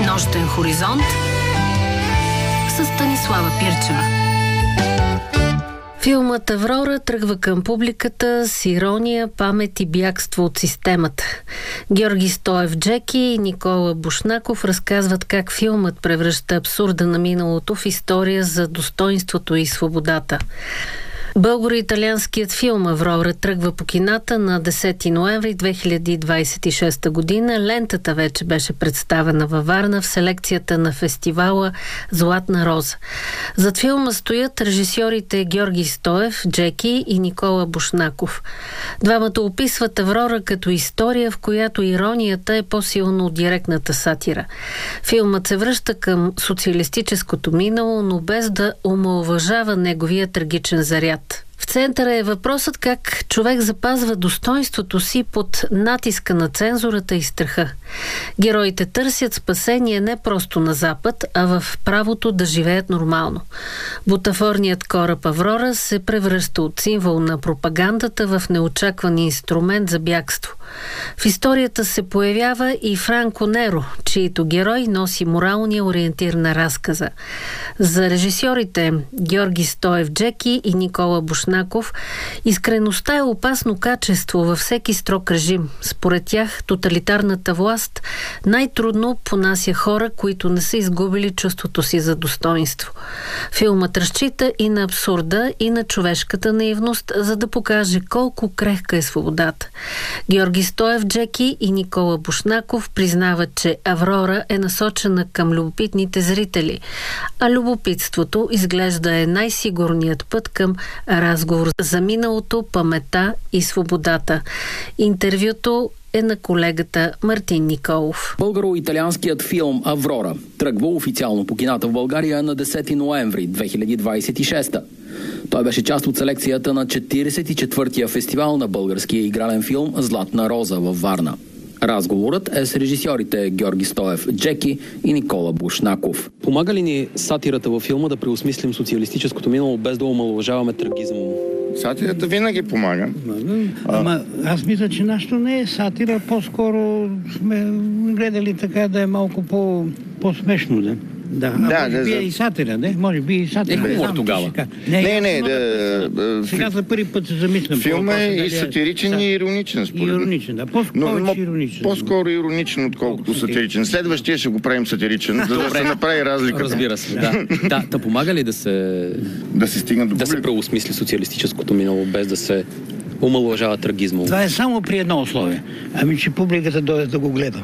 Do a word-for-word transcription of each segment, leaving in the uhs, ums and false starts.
Нощен хоризонт с Станислава Пирчева. Филмът «Аврора» тръгва към публиката с ирония, памет и бягство от системата. Георги Стоев Джеки и Никола Бушнаков разказват как филмът превръща абсурда на миналото в история за достойнството и свободата. Българо-италианският филм «Аврора» тръгва по кината на десети ноември две хиляди двадесет и шеста година. Лентата вече беше представена във Варна в селекцията на фестивала «Златна роза». Зад филма стоят режисьорите Георги Стоев, Джеки и Никола Бушнаков. Двамата описват «Аврора» като история, в която иронията е по-силно от директната сатира. Филмът се връща към социалистическото минало, но без да омаловажава неговия трагичен заряд. В центъра е въпросът как човек запазва достойнството си под натиска на цензурата и страха. Героите търсят спасение не просто на Запад, а в правото да живеят нормално. Бутафорният кораб «Аврора» се превръща от символ на пропагандата в неочакван инструмент за бягство. В историята се появява и Франко Неро, чието герой носи моралния ориентир на разказа. За режисьорите Георги Стоев Джеки и Никола Бушнаков искреността е опасно качество във всеки строг режим. Според тях тоталитарната власт най-трудно понася хора, които не са изгубили чувството си за достоинство. Филмът разчита и на абсурда, и на човешката наивност, за да покаже колко крехка е свободата. Георги Стоев Джеки и Никола Бушнаков признават, че «Аврора» е насочена към любопитните зрители, а любопитството изглежда е най-сигурният път към разговор за миналото, паметта и свободата. Интервюто е на колегата Мартин Николов. Българо-италианският филм «Аврора» тръгва официално по кината в България на десети ноември две хиляди двадесет и шеста. Той беше част от селекцията на четиридесет и четвъртия фестивал на българския игрален филм «Златна роза» във Варна. Разговорът е с режисьорите Георги Стоев Джеки и Никола Бушнаков. Помага ли ни сатирата във филма да преосмислим социалистическото минало, без да омаловажаваме трагизъм? Сатирата винаги помага. Ама аз мисля, че нашето не е сатира, по-скоро сме гледали така да е малко по, по-смешно, да. Да, а да, може да, би за... е и сатира, не? Може би и сатира. Е хумор тогава. Не, не, не да, да, сега за първи път се замислям. Филма е и сатиричен, и ироничен, според. Ироничен, да. По-скоро ироничен. По-скоро ироничен, отколкото сатиричен. Следващия ще го правим сатиричен, за да се направи разликата. Разбира се, да. да. Да помага ли да се... Да се стигна до да се преосмисли социалистическото минало, без да се омаловажава трагизма? Това е само при едно условие. Ами, че публиката дойде да го гледа.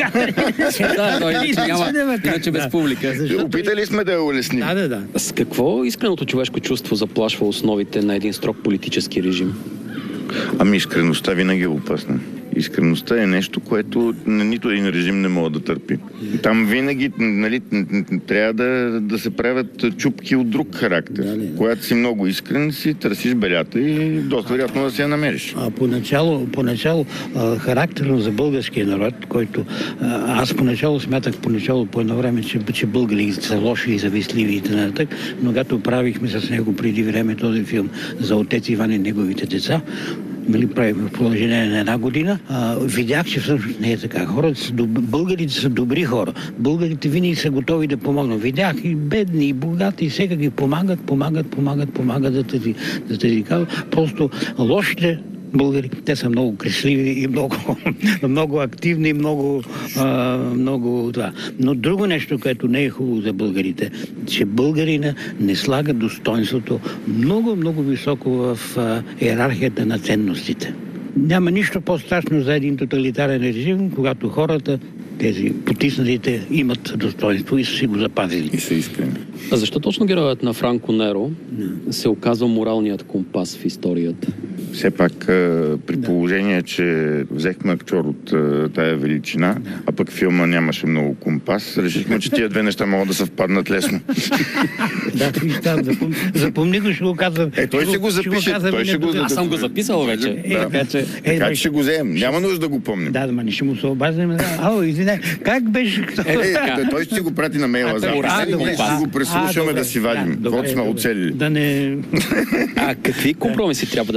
Да, но иначе няма, иначе без публика. Опитали сме да я улесним. Да, да, да. С какво искреното човешко чувство заплашва основите на един строг политически режим? Ами, искреността винаги е опасна. Искреността е нещо, което нито един режим не може да търпи. Там винаги, нали, трябва да, да се правят чупки от друг характер. Да, да. Когато си много искрен, си търсиш белята и доста вероятно да си я намериш. А поначало, поначало а, характерно за българския народ, който а, аз поначало смятах поначало по едно време, че, че българи са лоши и завистливи и т.н., но когато правихме с него преди време този филм за отец Иван и неговите деца, били правим в продължение на една година, а, видях, че всъщност не е така. Хората са доб... Българите са добри хора. Българите винаги са готови да помогнат. Видях и бедни, и богати, и всеки ги помагат, помагат, помагат, помагат да тези, да тези казва. Просто лошите българи, те са много кресливи и много, много активни, много, а, много това. Но друго нещо, което не е хубаво за българите, че българина не слага достоинството много, много високо в а, иерархията на ценностите. Няма нищо по-страшно за един тоталитарен режим, когато хората, тези потиснатите, имат достоинство и са си го запазили. И са искрени. А защо точно героят на Франко Неро no. се оказва моралният компас в историята? Все пак при положение, че взехме актьор от тая величина, да. А пък филма нямаше много компас, решихме, че тия две неща могат да съвпаднат лесно. Да, запомни го, ще го казвам. Е, той ще го запише. Аз съм го записал вече. Така че ще го вземем. Няма нужда да го помним. Да, ма не ще му се обаждаме. Ало, извиняй, как беше? Той ще го прати на мейла за ще го преслушаме да си вадим. Вот сме оцелили. Да не... А какви компромиси трябва да направи човек,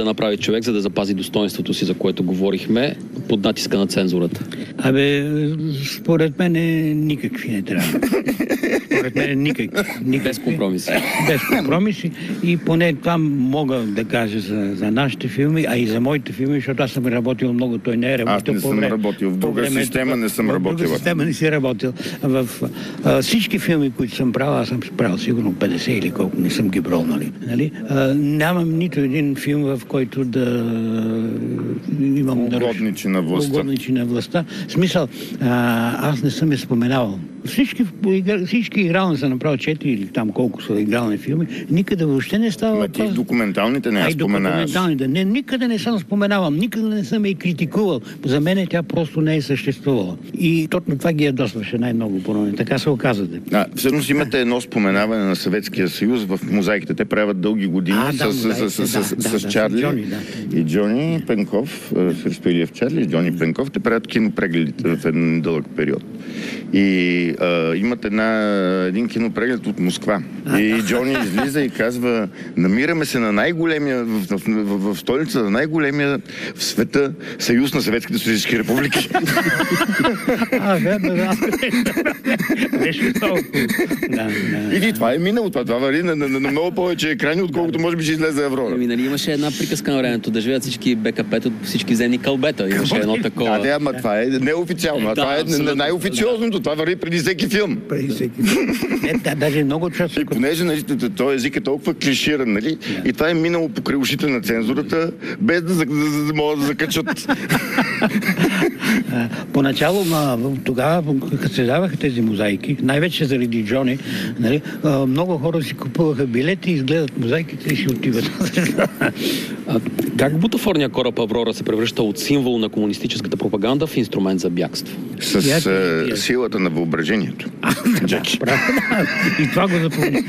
човек, за да запази достоинството си, за което говорихме, под натиска на цензурата? Абе, според мен никакви не трябва. Според мен никакви. никакви. Без компромиси. Без компромиси. И поне това мога да кажа за, за нашите филми, а и за моите филми, защото аз съм работил много, той не е работил. Аз не съм време, работил. В друга време, система не съм в работил. В друга система не си работил. В а, всички филми, които съм правил, аз съм правил сигурно петдесет или колко, не съм ги брал, нали? нали? А, нямам нито един филм, в който да имам... Угодничи на властта. Угодничи на властта. В смисъл, а, аз не съм я споменавал. Всички, всички игрални са направил четири или там колко са игрални филми, никъде въобще не става въпрос. Ма ти документалните не я споменаваш. Документалните. Не, никъде не съм споменавал, никъде не съм я критикувал. За мен тя просто не е съществувала. И точно това ги ядосваше най-много по-рано. Така се оказате. А, всъщност имате едно споменаване на Съветския съюз в мозайките. Те правят дълги години а, да, с, мозайките, с, с, да, с, да, с да, Чарли Джони, да. и Джони Пенков, Христо Илиев Чарли и Джони Пенков. Те правят кинопрегледите в един дълъг период. И а, имат една, един кинопреглед от Москва. И Джони излиза и казва: намираме се на най-големия, в, в, в, в столица на най-големия в света съюз на съветските социалистически републики. А, верно, да. Нещо толкова. И това е минало. Това, това вари на, на, на много повече екрани, отколкото може би ще излезе Аврора. Еми, нали имаше една приказка на времето, да живеят всички БКП-та, всички земни кълбета. Имаше едно такова. Да, да, ама това е неофициално. А това е най-официозното. Това върви преди всеки филм. Преди всеки филм. Не, да, даже много часа. И понеже нали, този език е толкова клиширан, нали? Yeah. И това е минало покрай ушите на цензурата, без да, да, да, да могат да закачат. Поначало, ма, тогава, като се даваха тези мозайки, най-вече заради Джони, нали, много хора си купуваха билети, изгледат мозайките и си отиват. А, как бутафорния кораб Аврора се превръща от символ на комунистическата пропаганда в инструмент за бягство? С uh, силата на въображението. Джеки. И това го запомни.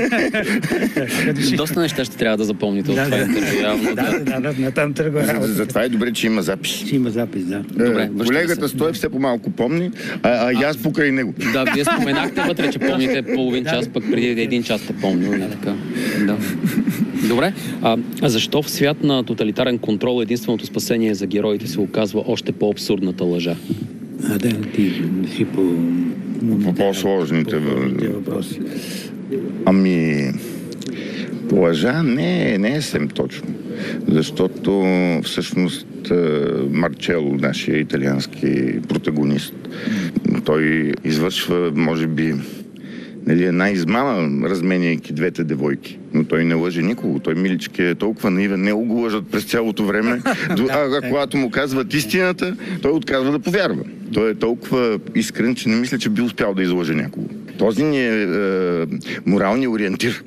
Доста неща ще трябва да запомните от това интервю. Да, да, да, на там тръгва. Затова е добре, че има запис. Че има запис, да. Добре, колегата Стоев все по-малко помни, а, а и аз покрай него. Да, вие споменахте вътре, че помните половин час, пък преди един час сте помнил. Така. Да. Добре. А, а защо в свят на тоталитарен контрол единственото спасение за героите се оказва още по-абсурдната лъжа? А да, ти си по... По по-сложните въпроси. Ами... Лъжа не, не е съвсем точно. Защото всъщност Марчело, нашия италиански протагонист, той извършва, може би, нали, една измама, разменяйки двете девойки. Но той не лъже никого. Той милички е толкова наивен, не го лъжат през цялото време. А когато му казват истината, той отказва да повярва. Той е толкова искрен, че не мисля, че би успял да излъже някого. Този ни е, е моралният ориентир.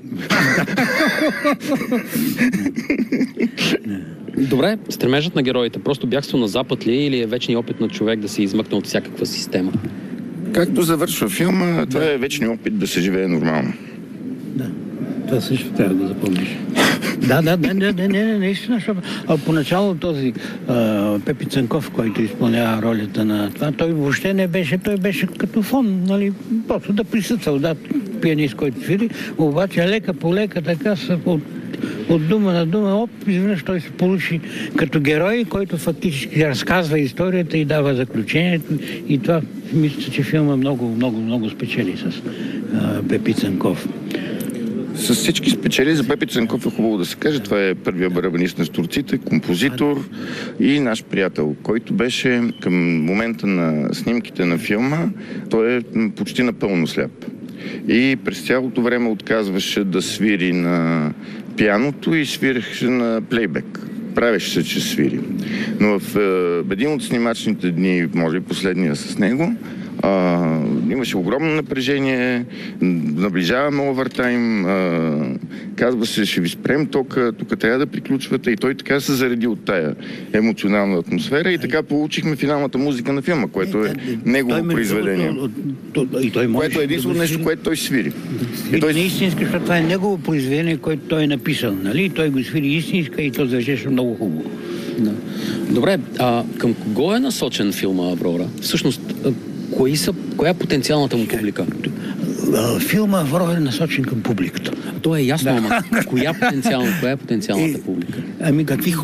Добре, стремежът на героите просто бягство на запад ли или е вечният опит на човек да се измъкне от всякаква система? Както завършва филма, това е вечният опит да се живее нормално. Да, това също трябва да запомниш. Да, да, не, не, не, не, наистина, защото а, поначало този а, Пепи Цанков, който изпълнява ролята на това, той въобще не беше, той беше като фон, нали, просто да присъства, да, пианист, който свири, обаче лека по лека така са от, от дума на дума, оп, изведнъж той се получи като герой, който фактически разказва историята и дава заключението и това мисля, че филма много, много, много спечели с а, Пепи Цанков. С всички спечели за Пепи Цанков е хубаво да се каже. Това е първия барабанист на Турците, композитор и наш приятел, който беше към момента на снимките на филма, той е почти напълно сляп. И през цялото време отказваше да свири на пианото и свиреше на плейбек. Правеше се, че свири. Но в е, един от снимачните дни, може би последния с него, А, имаше огромно напрежение, наближаваме овертайм, а, казва се, ще ви спрем тока, тук трябва да приключвате и той така се зареди от тая емоционална атмосфера и така получихме финалната музика на филма, което е негово произведение. Което е единствено нещо, което той свири. И той не е истинска, защото това е негово произведение, което той е написал, нали? Той го свири истинска и то звучеше много хубаво. Да. Добре, а към кого е насочен филма Аврора? Всъщност, Кои са, коя е потенциалната му публика? Филма Аврора е насочен към публиката. То е ясно, ама коя, потенциална, коя е потенциалната публика? Ами какви хора?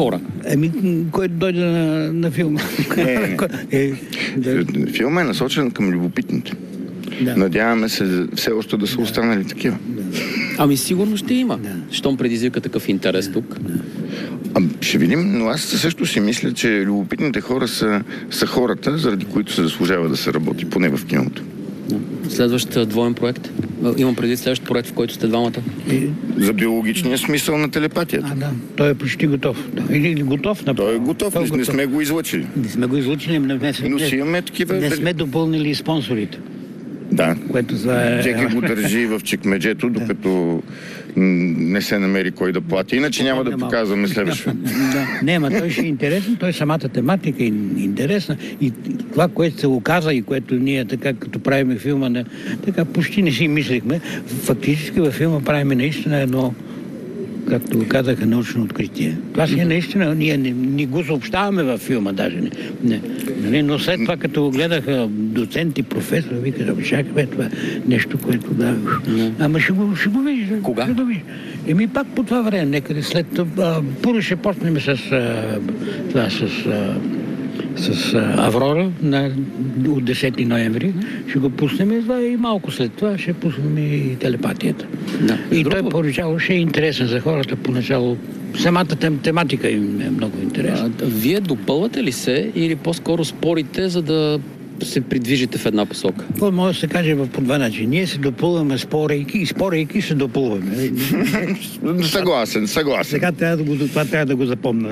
Ами, който дойде на, на филма. Не, не. е, да. Филма е насочен към любопитните. Да. Надяваме се все още да са да. останали такива. Да. Ами сигурно ще има. Да. Щом предизвика такъв интерес тук. Да. А, ще видим, но аз също си мисля, че любопитните хора са, са хората, заради които се заслужава да се работи, поне в киното. Следващ двоен проект? Имам предвид следващ проект, в който сте двамата. И... За биологичния смисъл на телепатията. А, да. Той е почти готов. Или готов направо. Той е готов, Той не, готов. не сме го излъчили. Не сме го излъчили, но не, но си имаме такива... Не сме допълнили спонсорите. Да. Което за е... Джеки го държи в чекмеджето, докато не се намери кой да плати. Иначе няма да показваме следващото. Да. Не, ма той ще е интересен. Той самата тематика е интересна. И това, което се оказа и което ние така, като правиме филма, не, така почти не си мислихме. Фактически във филма правиме наистина едно, както казаха, научно откритие. Това си е наистина, ние не, не го съобщаваме във филма даже. Не, не, не, но след това, като го гледаха доценти, професор, вика, чакай, това е нещо, което да... Не. Ама ще го, ще го видиш. Кога? Ще го видиш. Еми пак по това време, некъде след... А, първо ще почнем с а, това, с... А, с а, Аврора на, от десети ноември. Ще го пуснем и малко след това ще пуснем и телепатията. Да. И Друго... той поначало ще е интересен за хората. Поначало самата тем, тематика им е много интересна. А, вие допълвате ли се или по-скоро спорите, за да се придвижите в една посока? Това може да се каже в по два начина. Ние се допълваме спорейки и спорейки се допълваме. Съгласен, съгласен. Сега трябва да го, това трябва да го запомня.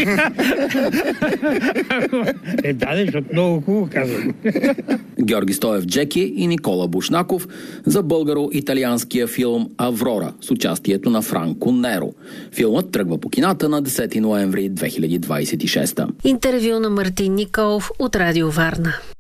Е, да, защото много хубаво казвам. Георги Стоев Джеки и Никола Бушнаков за българо-италианския филм «Аврора» с участието на Франко Неро. Филмът тръгва по кината на десети ноември две хиляди двадесет и шеста. Интервю на Мартин Николов от Радио Варна.